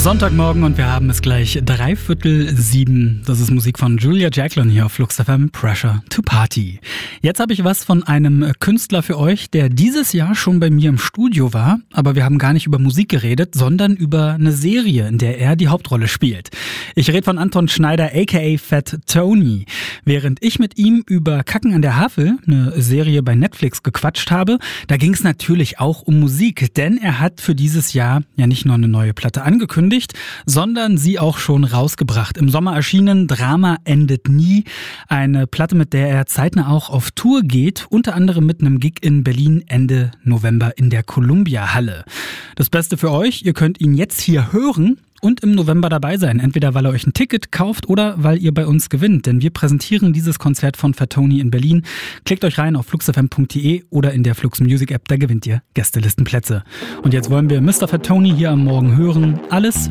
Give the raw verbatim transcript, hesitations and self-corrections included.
Sonntagmorgen und wir haben es gleich dreiviertel sieben. Das ist Musik von Julia Jacklin hier auf Flux F M, Pressure to Party. Jetzt habe ich was von einem Künstler für euch, der dieses Jahr schon bei mir im Studio war, aber wir haben gar nicht über Musik geredet, sondern über eine Serie, in der er die Hauptrolle spielt. Ich rede von Anton Schneider, aka Fat Tony. Während ich mit ihm über Kacken an der Havel, eine Serie bei Netflix, gequatscht habe, da ging es natürlich auch um Musik, denn er hat für dieses Jahr ja nicht nur eine neue Platte angekündigt, sondern sie auch schon rausgebracht. Im Sommer erschienen Drama endet nie. Eine Platte, mit der er zeitnah auch auf Tour geht, unter anderem mit einem Gig in Berlin Ende November in der Columbia Halle. Das Beste für euch, ihr könnt ihn jetzt hier hören und im November dabei sein. Entweder weil ihr euch ein Ticket kauft oder weil ihr bei uns gewinnt. Denn wir präsentieren dieses Konzert von Fat Tony in Berlin. Klickt euch rein auf fluxfm punkt de oder in der Flux Music App, da gewinnt ihr Gästelistenplätze. Und jetzt wollen wir Mister Fat Tony hier am Morgen hören. Alles